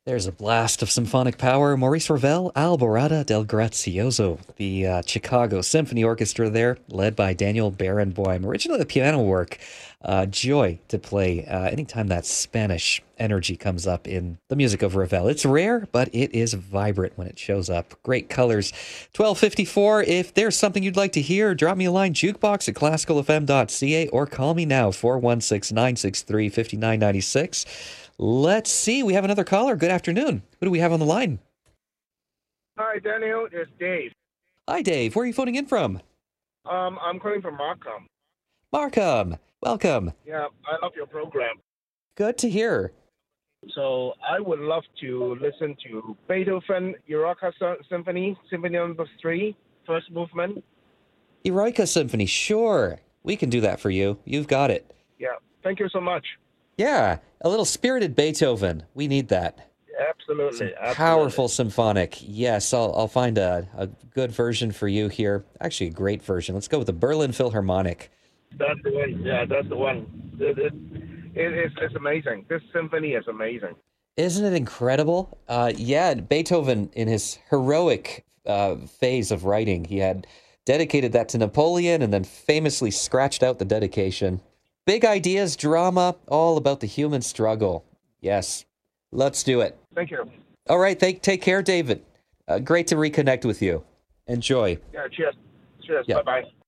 There's a blast of symphonic power. Maurice Ravel, Alborada del Grazioso, the Chicago Symphony Orchestra there, led by Daniel Barenboim. Originally the piano work, joy to play anytime that Spanish energy comes up in the music of Ravel. It's rare, but it is vibrant when it shows up. Great colors. 1254, if there's something you'd like to hear, drop me a line, jukebox at classicalfm.ca, or call me now, 416-963-5996. Let's see. We have another caller. Good afternoon. Who do we have on the line? Hi, Daniel. It's Dave. Hi, Dave. Where are you phoning in from? I'm calling from Markham. Markham. Welcome. Yeah, I love your program. Good to hear. So I would love to listen to Beethoven Eroica Symphony, Symphony Number 3, first movement. Eroica Symphony. Sure. We can do that for you. You've got it. Yeah, thank you so much. Yeah. A little spirited Beethoven. We need that. Absolutely. Powerful symphonic. Yes, I'll find a good version for you here. Actually, a great version. Let's go with the Berlin Philharmonic. That's the one. Yeah, that's the one. It's amazing. This symphony is amazing. Isn't it incredible? Yeah, Beethoven, in his heroic phase of writing, he had dedicated that to Napoleon and then famously scratched out the dedication. Big ideas, drama, all about the human struggle. Yes, let's do it. Thank you. All right, take care, David. Great to reconnect with you. Enjoy. Yeah, cheers. Cheers. Yeah. Bye-bye.